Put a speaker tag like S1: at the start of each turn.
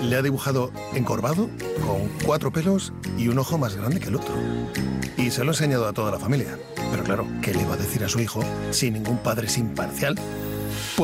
S1: Le ha dibujado encorvado, con 4 pelos y un ojo más grande que el otro. Y se lo ha enseñado a toda la familia. Pero claro, ¿qué le va a decir a su hijo si ningún padre es imparcial?